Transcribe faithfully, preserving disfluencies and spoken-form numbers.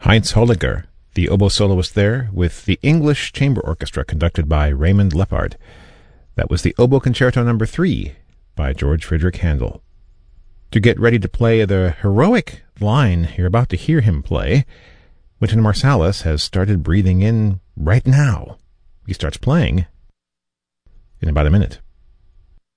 Heinz Holliger, the oboe soloist there, with the English Chamber Orchestra conducted by Raymond Leppard. That was the Oboe Concerto Number three by George Friedrich Handel. To get ready to play the heroic line you're about to hear him play, Wynton Marsalis has started breathing in right now. He starts playing in about a minute.